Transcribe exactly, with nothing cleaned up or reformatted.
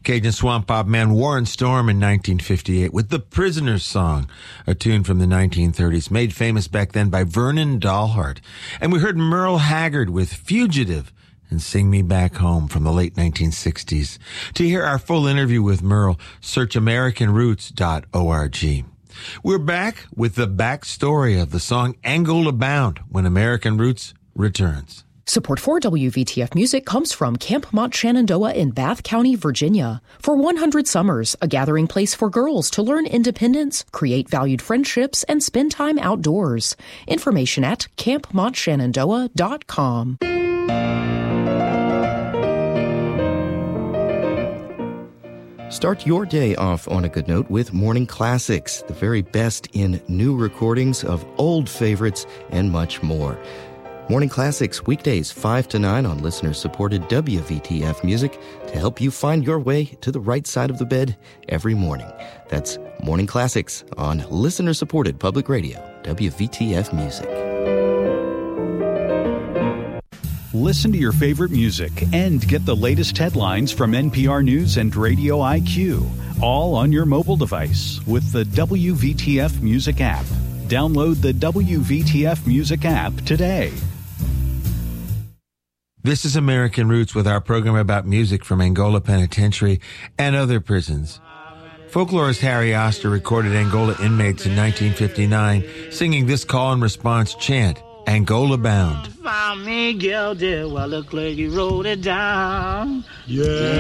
Cajun swamp pop man Warren Storm in nineteen fifty-eight with The Prisoner's Song, a tune from the nineteen thirties, made famous back then by Vernon Dalhart. And we heard Merle Haggard with Fugitive and Sing Me Back Home from the late nineteen sixties. To hear our full interview with Merle, search american roots dot org. We're back with the backstory of the song Angola Bound when American Roots returns. Support for W V T F Music comes from Camp Mont Shenandoah in Bath County, Virginia. For one hundred Summers, a gathering place for girls to learn independence, create valued friendships, and spend time outdoors. Information at camp mont shenandoah dot com. Start your day off on a good note with Morning Classics, the very best in new recordings of old favorites and much more. Morning Classics, weekdays five to nine on listener-supported W V T F Music to help you find your way to the right side of the bed every morning. That's Morning Classics on listener-supported public radio, W V T F Music. Listen to your favorite music and get the latest headlines from N P R News and Radio I Q, all on your mobile device with the W V T F Music app. Download the W V T F Music app today. This is American Roots with our program about music from Angola Penitentiary and other prisons. Folklorist Harry Oster recorded Angola inmates in nineteen fifty-nine, singing this call and response chant, Angola Bound. Found me guilty while the clergy wrote it down. Yeah.